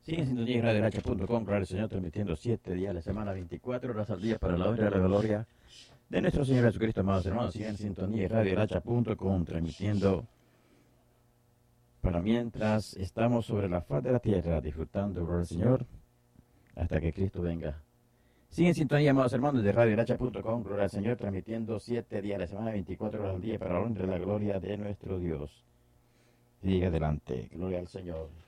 Sigue en sintonía en radioracha.com, Gloria al Señor, transmitiendo 7 días a la semana, 24 horas al día para la honra y la gloria de nuestro Señor Jesucristo, amados hermanos. Sigan en sintonía en radioracha.com, transmitiendo para mientras estamos sobre la faz de la tierra, disfrutando, Gloria al Señor, hasta que Cristo venga. Sigue en sintonía, amados hermanos, de radioracha.com, Gloria al Señor, transmitiendo 7 días a la semana, 24 horas al día para la honra y la gloria de nuestro Dios. Sigue adelante, Gloria al Señor.